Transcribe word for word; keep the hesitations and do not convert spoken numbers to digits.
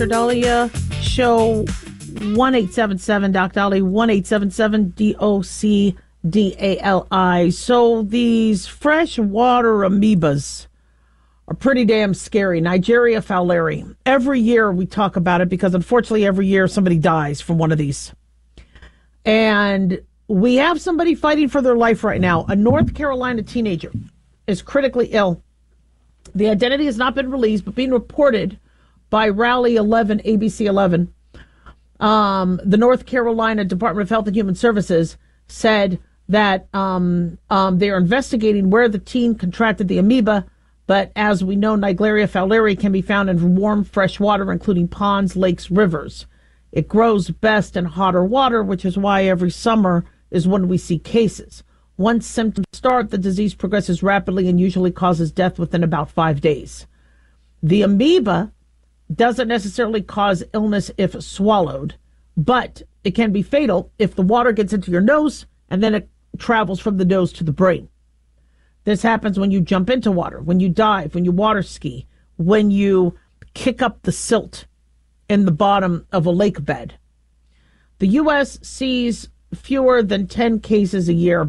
Dahlia show one eight seven seven Doc Dolly one eight seven seven D O C D A L I. So these freshwater amoebas are pretty damn scary. Naegleria fowleri. Every year we talk about it because unfortunately every year somebody dies from one of these. And we have somebody fighting for their life right now. A North Carolina teenager is critically ill. The identity has not been released, but being reported by Rally eleven, A B C eleven. Um, the North Carolina Department of Health and Human Services said that um, um, they are investigating where the teen contracted the amoeba. But as we know, Naegleria fowleri can be found in warm, fresh water, including ponds, lakes, rivers. It grows best in hotter water, which is why every summer is when we see cases. Once symptoms start, the disease progresses rapidly and usually causes death within about five days. The amoeba doesn't necessarily cause illness if swallowed, but it can be fatal if the water gets into your nose and then it travels from the nose to the brain. This happens when you jump into water, when you dive, when you water ski, when you kick up the silt in the bottom of a lake bed. The U S sees fewer than ten cases a year.